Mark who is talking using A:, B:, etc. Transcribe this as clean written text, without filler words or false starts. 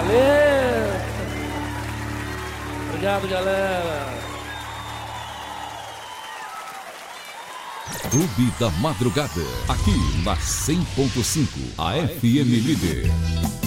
A: Valeu! Obrigado, galera!
B: Clube da Madrugada, aqui na 100.5, a FM Líder.